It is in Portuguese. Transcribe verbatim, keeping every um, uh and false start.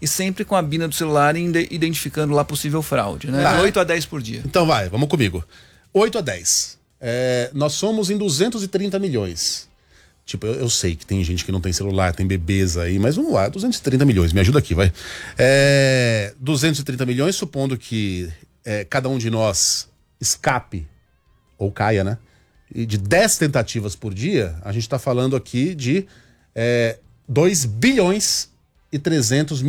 e sempre com a bina do celular inde- identificando lá possível fraude, né? Tá. De oito a dez por dia. Então vai, vamos comigo. oito a dez. É, nós somos em duzentos e trinta milhões. Tipo, eu, eu sei que tem gente que não tem celular, tem bebês aí, mas vamos lá, duzentos e trinta milhões, me ajuda aqui, vai. É, duzentos e trinta milhões, supondo que é, cada um de nós escape, ou caia, né? E de dez tentativas por dia, a gente tá falando aqui de é, dois bilhões e trezentos